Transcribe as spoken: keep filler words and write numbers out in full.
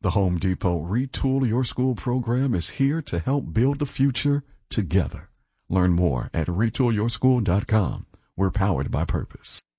The Home Depot Retool Your School program is here to help build the future together. Learn more at retool your school dot com. We're powered by purpose.